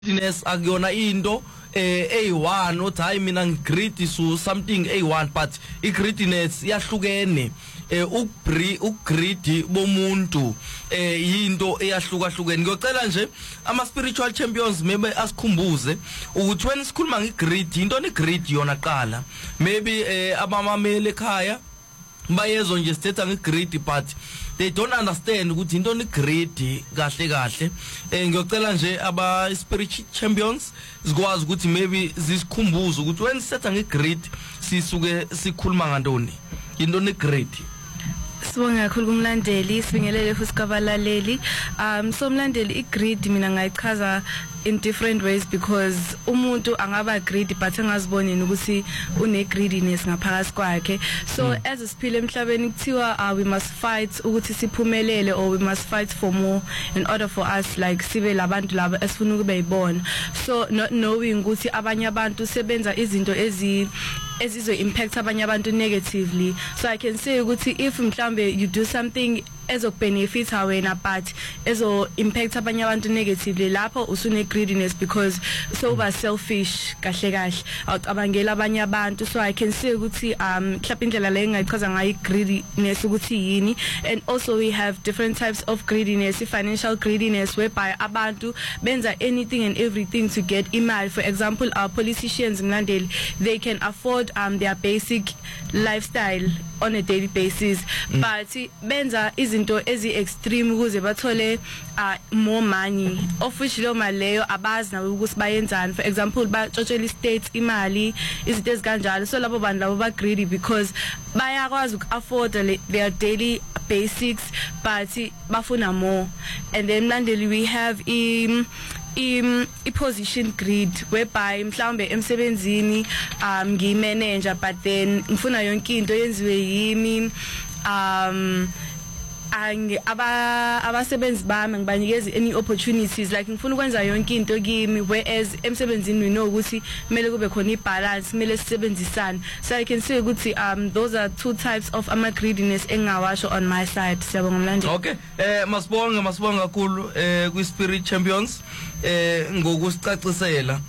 greediness akuyona into A1 uthi hayi mina ngigreedy so something A1 but igreediness iyahlukene ukugreedy bomuntu into eyahlukahlukene. Ngiyocela nje ama spiritual champions maybe asikhumbuze ukuthi when sikhuluma ngegreedy into negreedy yona qala maybe abamamele ekhaya bayezo nje sithetha ngegreedy but they don't understand ukuthi into negreedy kahle ngiyocela nje aba spiritual champions sikwazi ukuthi maybe zisikhumbuze ukuthi when sithetha ngegreedy sisuke sikhuluma ngantoni into negreedy. Sibonga kakhulu kumlandeli sibingelele futhi kabalaleli. So mlandeli igreed mina ngayichaza in different ways because umuntu angaba greedy but angaziboni ukuthi une greediness ngaphakathi kwakhe. So as siphila emhlabeni kuthiwa we must fight ukuthi siphumelele or we must fight for more in order for us like sibe labantu laba esifuna ukube yibona. So not knowing ukuthi abanye abantu sebenza izinto ezizo impact abanye abantu negatively. So I can say ukuthi if mhlambe you do something ezo benefit wena but ezo impact abanye abantu negatively lapho usune greediness because so uba selfish kahle awucabangela abanye abantu. So I can say ukuthi mhlawumbe indlela le ngayichaza ngayi greediness ukuthi yini. And also we have different types of greediness. Financial greediness whereby abantu benza anything and everything to get imali. For example, our politicians mlandeli, they can afford their basic lifestyle on a daily basis but benza izinto ezi extreme ukuze bathole more money of which lo maleyo abazi nawe ukuthi bayenzani. For example batshotshela state imali izinto ezikanjalo. So labo bantu labo ba greedy because bayakwazi uku-afford their daily basics but bafuna more. And then mlandeli we have position greed whereby mhlawumbe emsebenzini ngimanager but then ngifuna yonke into yenziwe yimi abasebenzi bami ngibanikeza any opportunities like ngifuna ukwenza yonke into kimi whereas emsebenzini we know ukuthi kumele kube khona ibalance kumele sisebenzisane. So I can say ukuthi those are two types of ama greediness engawasho on my side. Siyabonga mlandeli. Okay masibonga kakhulu kwi spirit champions ngokusicacisela.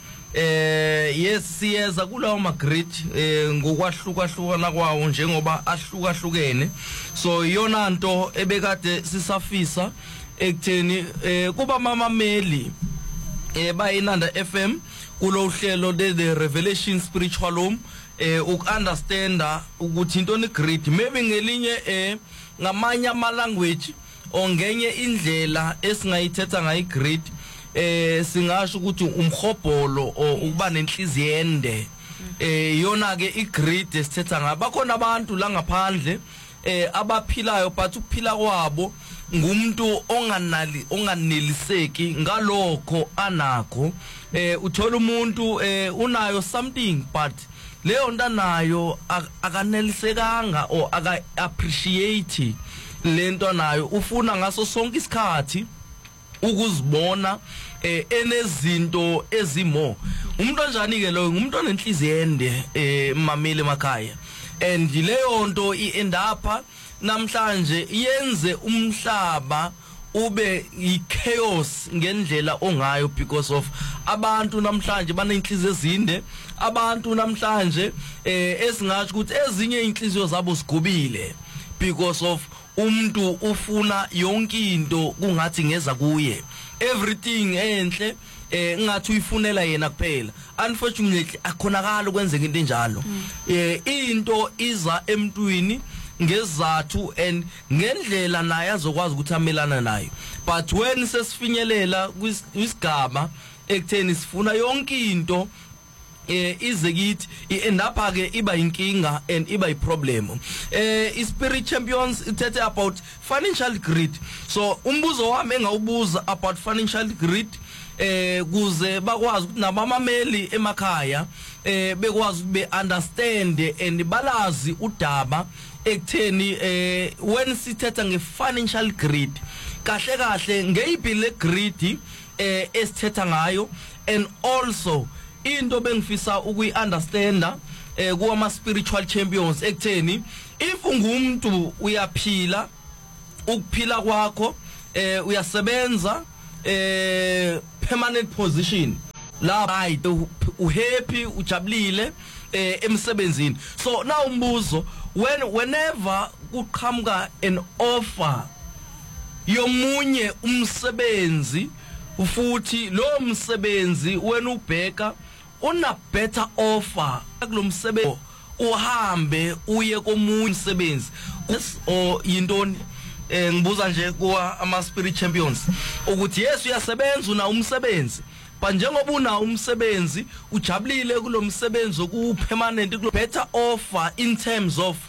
Yes siyeza kulawo ma greed ngokwahlukahlukana kwawo njengoba ahlukahlukene. So yona nto ebekade sisafisa ekutheni kuba mamameli bayinanda FM kulo hlelo the Revelation Spiritual Home ukunderstanda ukuthi into ne greed maybe ngelinye ngamanye ama language ongenye indlela esingayithetha ngayi greed singasho ukuthi umkhobholo ukuba nenhliziyo ende. Yona ke igreed esithetha ngaba khona abantu la ngaphandle abaphilayo but ukuphila kwabo ngumuntu onganeliseki ngalokho anakho. Uthola umuntu unayo something but leyo nto nayo akanelisekanga or aka appreciate lento nayo ufuna ngaso sonke isikhathi ukuzibona enezinto ezimo. Umuntu onjani ke lo ngumuntu onenhliziyo ende mameli emakhaya and leyo nto iend up namhlanje yenze umhlaba ube chaos ngendlela ongayo because of abantu namhlanje banenhliziyo ezinde. Abantu namhlanje esingathi ukuthi ezinye inhliziyo zabo sigubile because of umuntu ufuna yonke into kungathi ngeza kuye everything enhle ngathi uyifunela yena kuphela. Unfortunately akhonakala ukwenzeka into enjalo. Into iza emntwini ngezathu and ngendlela naye azokwazi ukuthi amelana nayo. But when sesifinyelela kwisigaba ekutheni sifuna yonke into ize kithi end up ke iba inkinga and iba iproblem. Spirit champions ithethe about financial greed. So umbuzo wami engawubuza about financial greed kuze bakwazi ukuthi nabamameli emakhaya bekwazi be understand and balazi udaba ekutheni when sithetha nge-financial greed kahle ngeyiphi le greed esithetha ngayo. And also into bengifisa ukuyi-understanda kuwama spiritual champions ekutheni if ungumuntu uyaphila ukuphila kwakho uyasebenza permanent position la right uhappy ujabulile emsebenzini. So now umbuzo, whenever kuqhamuka an offer yomunye umsebenzi futhi lo msebenzi wena ubheka una better offer kulomsebenzi uhambe uye komunye umsebenzi o yintoni ngibuza nje kuwa ama spirit champions ukuthi yes uyasebenza una umsebenzi but njengoba una umsebenzi ujabulile kulomsebenzi ku permanent ku better offer in terms of